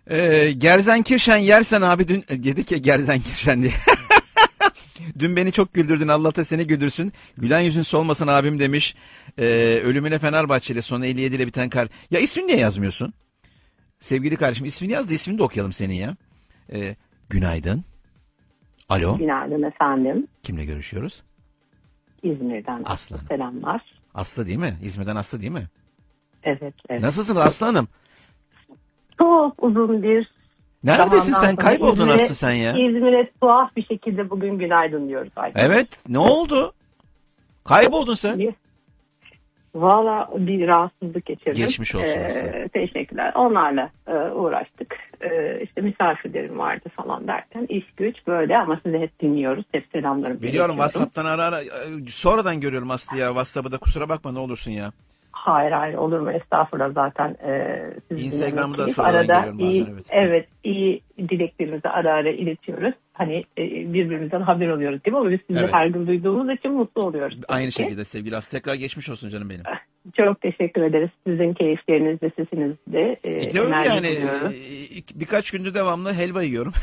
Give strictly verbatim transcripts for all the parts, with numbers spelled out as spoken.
Ee, Gerzenkirşen yersen abi dün dedik ya Gerzenkirşen diye. Dün beni çok güldürdün. Allah da seni güldürsün. Gülen yüzün solmasın abim demiş. Ee, ölümüne Fenerbahçeli sonu elli yedi ile biten kar. Ya ismini niye yazmıyorsun? Sevgili kardeşim ismini yaz da ismini de okuyalım senin ya. Ee, günaydın. Alo. Günaydın efendim. Kimle görüşüyoruz? İzmir'den Aslı. selamlar. Aslı değil mi? İzmir'den Aslı değil mi? Evet, evet. Nasılsın Aslı Hanım? Çok uzun bir Neredesin sen? zamandan sonra Kayboldun İzmir'e- Aslı sen ya. İzmir'e tuhaf bir şekilde bugün günaydın diyoruz. Arkadaşlar. Evet. Ne oldu? Kayboldun sen. Bir- Valla bir rahatsızlık geçirdim. Geçmiş olsun Aslı. Teşekkürler. Onlarla e, uğraştık. E, işte misafirlerim vardı falan derken iş güç böyle ama sizi hep dinliyoruz. Hep selamlarımı Biliyorum iletiyorum. WhatsApp'tan ara ara. Sonradan görüyorum Aslı ya. WhatsApp'ı da kusura bakma ne olursun ya. Hayır hayır olur mu estağfurullah zaten e, siz Instagram'da dinlemek sonradan arada görüyorum bazen, iyi, evet. evet iyi dileklerimizi ara ara iletiyoruz. Hani e, birbirimizden haber oluyoruz değil mi? Ama biz sizi Evet. her gün duyduğumuz için mutlu oluyoruz. Aynı tabii ki. şekilde sevgili Aslı. Tekrar geçmiş olsun canım benim. Çok teşekkür ederiz. Sizin keyifleriniz de sesiniz de e, E, diyorum enerji yani buluyoruz. e, iki- birkaç gündür devamlı helva yiyorum.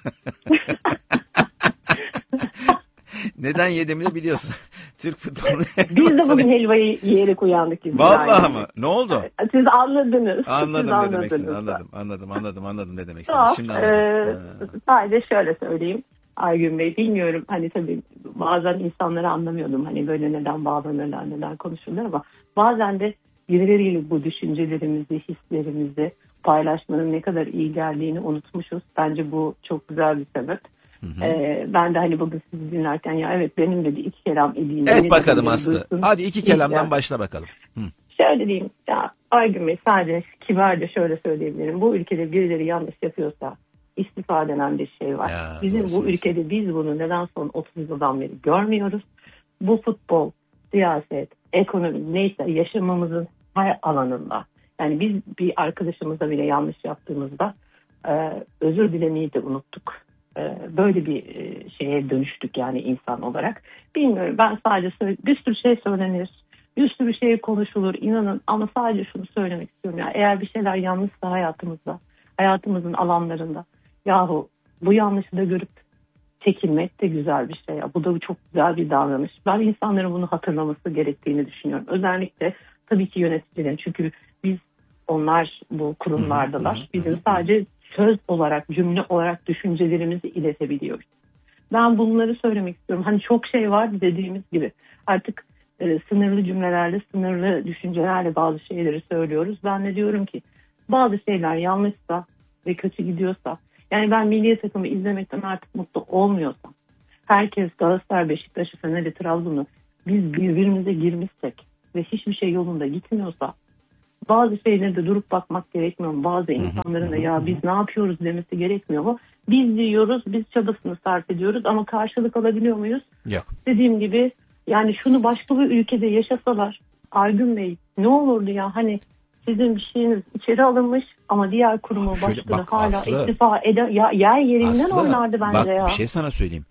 Neden yediğimi de biliyorsun. Türk futbolu. Biz de bugün helvayı yiyerek uyandık. İzmir Vallahi ailesi. mı? Ne oldu? Siz anladınız. Anladım Siz ne demek istediğini. anladınız. Anladım, anladım, anladım, anladım ne demek Tuhaf. istediğini. Şimdi anladım. Ee, Ha. sadece şöyle söyleyeyim Aygün Bey, bilmiyorum hani tabii bazen insanları anlamıyordum hani böyle neden bağlanırlar neden konuşurlar ama bazen de birileriyle bu düşüncelerimizi hislerimizi paylaşmanın ne kadar iyi geldiğini unutmuşuz. Bence bu çok güzel bir sebep. Hı hı. Ee, ben de hani bugün sizi dinlerken ya evet benim de bir iki kelam edeyim. Evet beni de bakalım dinleyin, Aslı. duysun. Hadi iki kelamdan Ya. başla bakalım. Hı. Şöyle diyeyim ya Aygün Bey, sadece kibarca şöyle söyleyebilirim. Bu ülkede birileri yanlış yapıyorsa istifa denen bir şey var. Ya, Bizim doğru bu söylüyorsun. ülkede biz bunu neden son otuz yıldan beri görmüyoruz. Bu futbol, siyaset, ekonomi neyse yaşamımızın her alanında. Yani biz bir arkadaşımıza bile yanlış yaptığımızda e, özür dilemeyi de unuttuk. E, böyle bir e, şeye dönüştük yani insan olarak. Bilmiyorum, ben sadece söyle- bir sürü şey söylenir. Bir sürü şey konuşulur inanın ama sadece şunu söylemek istiyorum. Ya, eğer bir şeyler yanlışsa hayatımızda, hayatımızın alanlarında yahu bu yanlışı da görüp çekilmek de güzel bir şey. Ya. Bu da çok güzel bir davranış. Ben insanların bunu hatırlaması gerektiğini düşünüyorum. Özellikle tabii ki yöneticilerin, çünkü biz onlar bu kurumlardalar. Bizim sadece söz olarak, cümle olarak düşüncelerimizi iletebiliyoruz. Ben bunları söylemek istiyorum. Hani çok şey var dediğimiz gibi. Artık e, sınırlı cümlelerle, sınırlı düşüncelerle bazı şeyleri söylüyoruz. Ben de diyorum ki bazı şeyler yanlışsa ve kötü gidiyorsa, yani ben milli takımı izlemekten artık mutlu olmuyorsam, herkes Galatasaray, Beşiktaş'ı, Fener'i, Trabzon'u biz birbirimize girmişsek ve hiçbir şey yolunda gitmiyorsa bazı şeyleri de durup bakmak gerekmiyor mu? Bazı insanların da ya biz ne yapıyoruz demesi gerekmiyor mu? Biz diyoruz, biz çabasını sarf ediyoruz ama karşılık alabiliyor muyuz? Yok. Dediğim gibi yani şunu başka bir ülkede yaşasalar Aygün Bey ne olurdu ya, hani sizin bir şeyiniz içeri alınmış ama diğer kurumun Abi şöyle başkanı bak hala Aslı, istifa eder, ya yer yerinden Aslı, oynardı bence bak ya. bir şey sana söyleyeyim.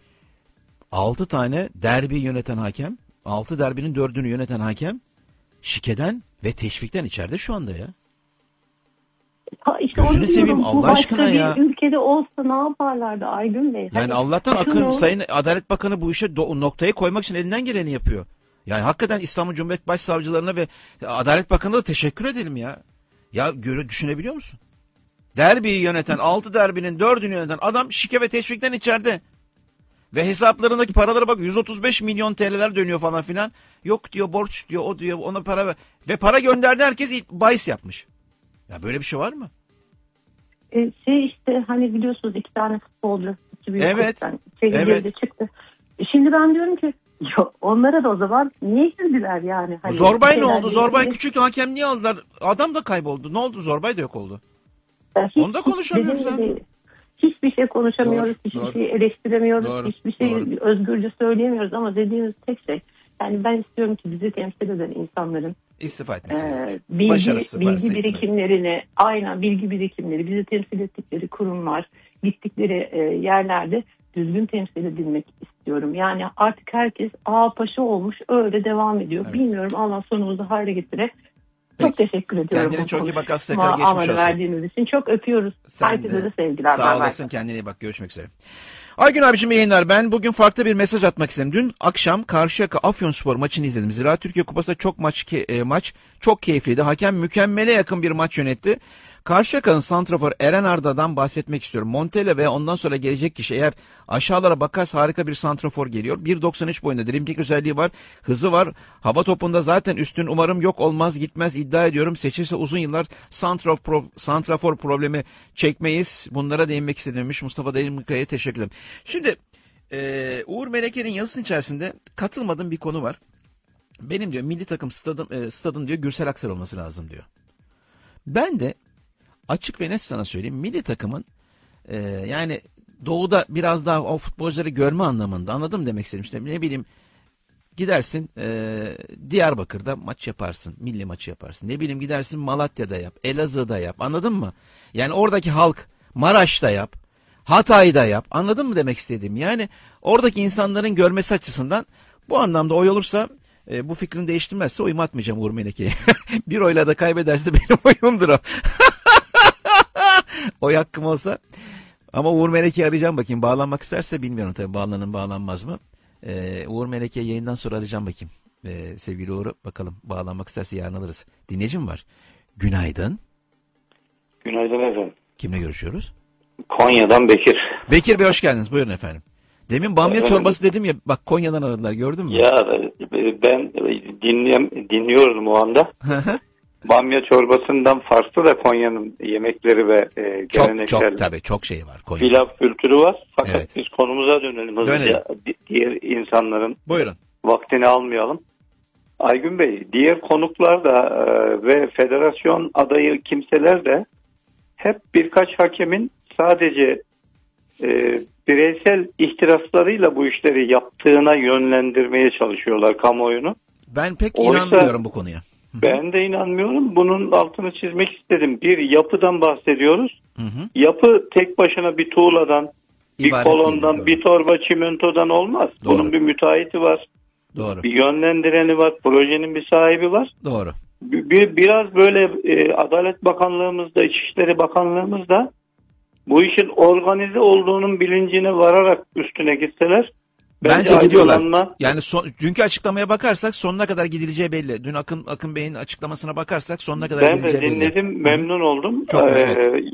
Altı tane derbi yöneten hakem, altı derbinin dördünü yöneten hakem şikeden ve teşvikten içeride şu anda ya. Ha, işte Gözünü onu seveyim diyorum. Allah Bu başka aşkına bir ya. ülkede olsa ne yaparlardı Aygün Bey? Yani Hani Allah'tan Akın şunu- Sayın Adalet Bakanı bu işe do- noktayı koymak için elinden geleni yapıyor. Yani hakikaten İstanbul Cumhuriyet Başsavcılarına ve Adalet Bakanı'na da teşekkür edelim ya. Ya göre düşünebiliyor musun? Derbiyi yöneten, altı derbinin dördünü yöneten adam şike ve teşvikten içeride. Ve hesaplarındaki paralara bak, yüz otuz beş milyon T L'ler dönüyor falan filan. Yok diyor, borç diyor, o diyor, ona para ver. Ve para gönderdi, herkes bahis yapmış. Ya böyle bir şey var mı? E, şey işte hani biliyorsunuz iki tane futbolcu iki büyük Evet, kulüpten içeri evet. girdi çıktı. E, şimdi ben diyorum ki yo, onlara da o zaman niye girdiler yani? Hani Zorbay ne şeyler oldu? Zorbay değil. küçük hakem niye aldılar? Adam da kayboldu. Ne oldu? Zorbay da yok oldu. Ya hiç- Onu da hiç konuşamıyoruz dediğim abi. gibi Hiçbir şey konuşamıyoruz, Doğru, hiçbir doğru. şeyi eleştiremiyoruz, Doğru, hiçbir şeyi doğru. özgürce söyleyemiyoruz ama dediğimiz tek şey, yani ben istiyorum ki bizi temsil eden insanların İstifa etmesi Ee, gerekiyor. bilgi, Başarısı varsa bilgi istifa edin. birikimlerini, aynen bilgi birikimleri, bizi temsil ettikleri kurumlar, gittikleri e, yerlerde düzgün temsil edilmek istiyorum. Yani artık herkes ağa paşa olmuş, öyle devam ediyor. Evet. Bilmiyorum, Allah sonumuzu hayra getire. Çok teşekkür ediyorum. Kendine bu çok iyi bak. konuşma Tekrar geçmiş alanı olsun. verdiğiniz için çok öpüyoruz. Sen Herkese de. de sevgiler. Sağ olasın. Kendine iyi bak. Görüşmek üzere. Aygün abiciğim iyi yayınlar. Ben bugün farklı bir mesaj atmak istedim. Dün akşam Karşıyaka Afyonspor maçını izledim. Zira Türkiye Kupası'nda çok maç ke- e, maç çok keyifliydi. Hakem mükemmele yakın bir maç yönetti. Karşıyaka'nın santrafor Eren Arda'dan bahsetmek istiyorum. Montella ve ondan sonra gelecek kişi eğer aşağılara bakarsa harika bir santrafor geliyor. bir doksan üç boyunda dribling özelliği var. Hızı var. Hava topunda zaten üstün, umarım yok olmaz gitmez iddia ediyorum. Seçilse uzun yıllar santrafor, santrafor problemi çekmeyiz. Bunlara değinmek istedim demiş Mustafa Demirkaya'ya teşekkür ederim. Şimdi e, Uğur Meleke'nin yazısının içerisinde katılmadığım bir konu var. Benim diyor milli takım stadım, e, stadın diyor Gürsel Aksel olması lazım diyor. Ben de açık ve net sana söyleyeyim, milli takımın e, yani doğuda biraz daha o futbolcuları görme anlamında, anladım demek istedim. İşte ne bileyim gidersin e, Diyarbakır'da maç yaparsın, milli maçı yaparsın. Ne bileyim gidersin Malatya'da yap, Elazığ'da yap, anladın mı? Yani oradaki halk Maraş'ta yap, Hatay'da yap, anladın mı demek istediğim? Yani oradaki insanların görmesi açısından bu anlamda oy olursa, e, bu fikrini değiştirmezse oyumu atmayacağım Uğur Meleke'ye. Bir oyla da kaybederse benim oyumdur o. Oy hakkım olsa. Ama Uğur Meleke'yi arayacağım bakayım. Bağlanmak isterse bilmiyorum tabii bağlanır bağlanmaz mı. Ee, Uğur Meleke'yi yayından sonra arayacağım bakayım. Ee, sevgili Uğur'u bakalım bağlanmak isterse yarın alırız. Dinleyicim var. Günaydın. Günaydın efendim. Kimle görüşüyoruz? Konya'dan Bekir. Bekir Bey hoş geldiniz. Buyurun efendim. Demin bamya Evet. çorbası dedim ya. Bak Konya'dan aradılar gördün mü? Ya ben dinleyem, dinliyorum o anda. Bamya çorbasından farklı da Konya'nın yemekleri ve e, çok geleneksel çok tabii çok şey var Konya'da. pilav kültürü var. Fakat Evet. biz konumuza dönelim hızlıca. Dönelim. Di- Diğer insanların Buyurun. vaktini almayalım. Aygün Bey, diğer konuklar da e, ve federasyon adayı kimseler de hep birkaç hakemin sadece e, bireysel ihtiraslarıyla bu işleri yaptığına yönlendirmeye çalışıyorlar kamuoyunu. Ben pek Oysa- inanmıyorum bu konuya. Ben de inanmıyorum. Bunun altını çizmek istedim. Bir yapıdan bahsediyoruz. Hı hı. Yapı tek başına bir tuğladan, bir İbaret kolondan, değil, bir torba çimentodan olmaz. Doğru. Bunun bir müteahhiti var. Doğru. Bir yönlendireni var. Projenin bir sahibi var. Doğru. Bir, bir- biraz böyle e, Adalet Bakanlığımızda, İçişleri Bakanlığımızda bu işin organize olduğunun bilincine vararak üstüne gitseler Bence gidiyorlar. aydınlanma- Yani son, dünkü açıklamaya bakarsak sonuna kadar gidileceği belli. Dün Akın Akın Bey'in açıklamasına bakarsak sonuna kadar Ben de gidileceği belli. dinledim, memnun oldum. Çok, Ee, evet.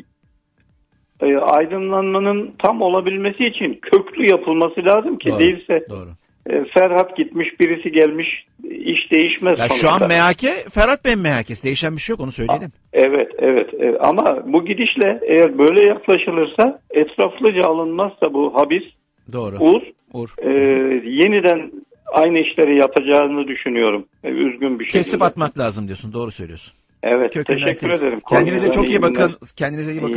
e, aydınlanmanın tam olabilmesi için köklü yapılması lazım ki Doğru, değilse Doğru. e, Ferhat gitmiş, birisi gelmiş, iş değişmez. Ya şu sonuçta. an M H K Ferhat Bey'in M H K'si. Değişen bir şey yok onu söyleyelim. Evet, evet, evet. Ama bu gidişle eğer böyle yaklaşılırsa, etraflıca alınmazsa bu habis, Doğru. Uğur, Uğur. e, yeniden aynı işleri yapacağını düşünüyorum. E, üzgün bir şekilde. Kesip atmak lazım diyorsun. Doğru söylüyorsun. Evet, Kökünden teşekkür kes. ederim. Kendinize Konya'dan çok iyi iyi bakın. günler. Kendinize iyi bakın.